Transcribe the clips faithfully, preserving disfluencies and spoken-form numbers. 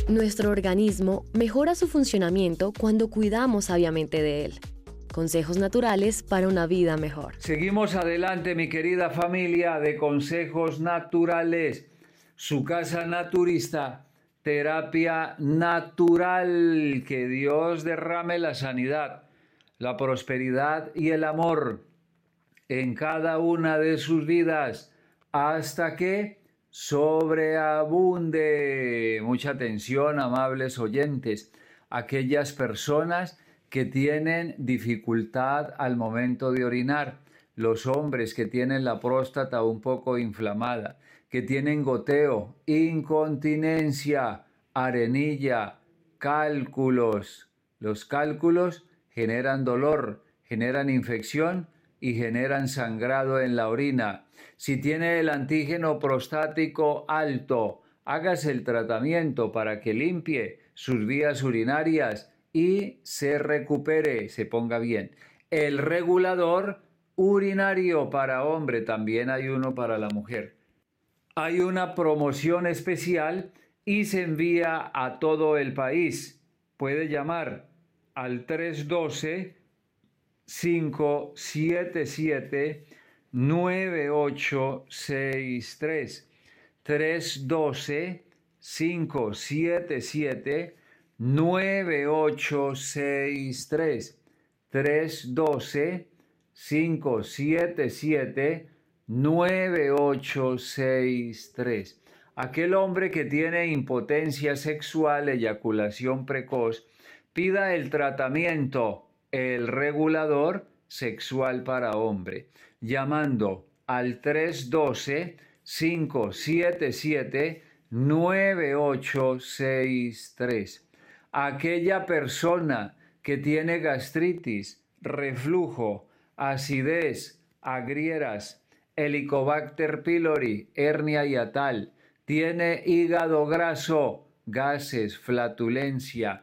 Nuestro organismo mejora su funcionamiento cuando cuidamos sabiamente de él. Consejos naturales para una vida mejor. Seguimos adelante, mi querida familia de Consejos Naturales. Su casa naturista, terapia natural. Que Dios derrame la sanidad, la prosperidad y el amor en cada una de sus vidas hasta que sobreabunde. Mucha atención, amables oyentes. Aquellas personas que tienen dificultad al momento de orinar, los hombres que tienen la próstata un poco inflamada, que tienen goteo, incontinencia, arenilla, cálculos. Los cálculos generan dolor, generan infección y generan sangrado en la orina. Si tiene el antígeno prostático alto, hágase el tratamiento para que limpie sus vías urinarias y se recupere, se ponga bien. El regulador urinario para hombre, también hay uno para la mujer. Hay una promoción especial y se envía a todo el país. Puede llamar al tres uno dos, cinco siete siete, nueve ocho seis tres. tres uno dos, cinco siete siete, nueve ocho seis tres. tres uno dos, cinco siete siete, nueve ocho seis tres. Aquel hombre que tiene impotencia sexual, eyaculación precoz, pida el tratamiento, el regulador sexual para hombre, llamando al tres uno dos, cinco siete siete, nueve ocho seis tres. Aquella persona que tiene gastritis, reflujo, acidez, agrieras, Helicobacter pylori, hernia hiatal, tiene hígado graso, gases, flatulencia,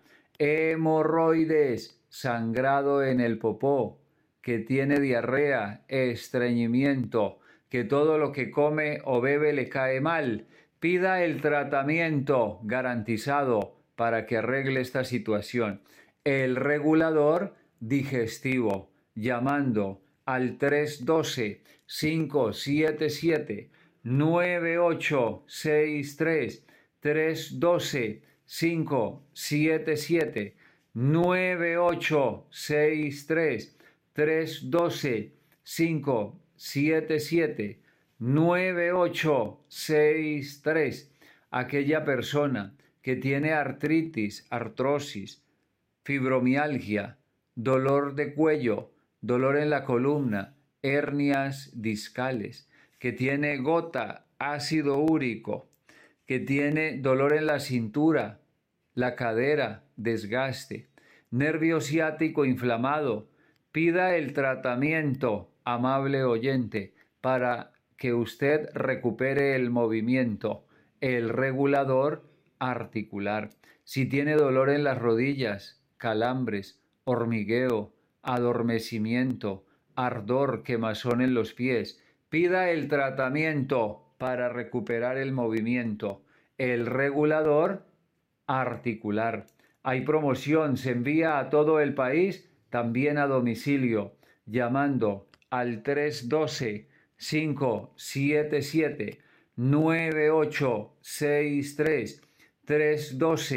hemorroides, sangrado en el popó, que tiene diarrea, estreñimiento, que todo lo que come o bebe le cae mal, pida el tratamiento garantizado para que arregle esta situación. El regulador digestivo, llamando al tres uno dos, cinco siete siete, nueve ocho seis tres, tres uno dos, cinco siete siete, nueve ocho seis tres, tres uno dos, cinco siete siete, nueve ocho seis tres. Aquella persona que tiene artritis, artrosis, fibromialgia, dolor de cuello, dolor en la columna, hernias discales, que tiene gota, ácido úrico, que tiene dolor en la cintura, la cadera, desgaste, nervio ciático inflamado, pida el tratamiento, amable oyente, para que usted recupere el movimiento, el regulador articular. Si tiene dolor en las rodillas, calambres, hormigueo, adormecimiento, ardor, quemazón en los pies, pida el tratamiento para recuperar el movimiento, el regulador articular. Hay promoción, se envía a todo el país, también a domicilio, llamando al tres uno dos, cinco siete siete, nueve ocho seis tres, tres uno dos,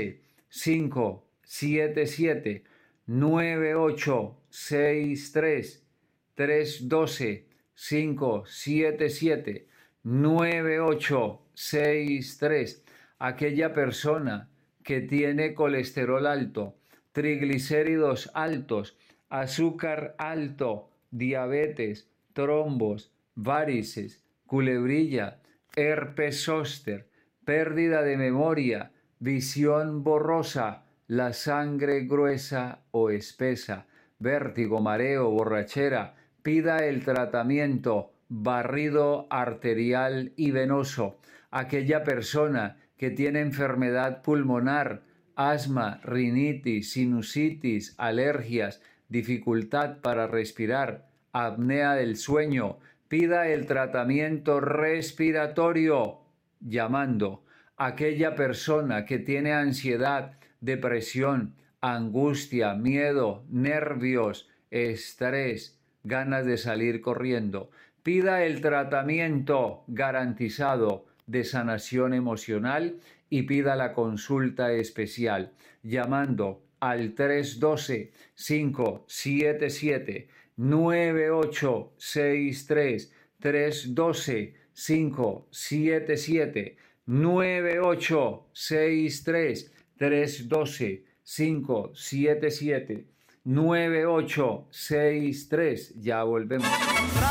cinco siete siete, nueve ocho seis tres, tres uno dos, cinco siete siete, nueve ocho seis tres. Aquella persona que tiene colesterol alto, triglicéridos altos, azúcar alto, diabetes, trombos, varices, culebrilla, herpes zóster, pérdida de memoria, visión borrosa, la sangre gruesa o espesa, vértigo, mareo, borrachera, pida el tratamiento, barrido arterial y venoso. Aquella persona que tiene enfermedad pulmonar, asma, rinitis, sinusitis, alergias, dificultad para respirar, apnea del sueño, pida el tratamiento respiratorio, llamando Aquella persona que tiene ansiedad, depresión, angustia, miedo, nervios, estrés, ganas de salir corriendo, pida el tratamiento garantizado de sanación emocional y pida la consulta especial llamando al tres uno dos, cinco siete siete, nueve ocho seis tres, tres uno dos, cinco siete siete, nueve ocho seis tres, tres uno dos, cinco siete siete, nueve ocho seis tres. Ya volvemos.